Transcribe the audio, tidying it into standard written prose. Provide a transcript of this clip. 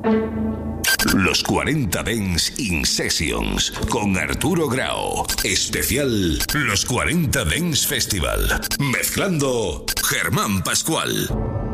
Los 40 Dance in Sessions con Arturo Grau. Especial Los 40 Dance Festival. Mezclando Germán Pascual.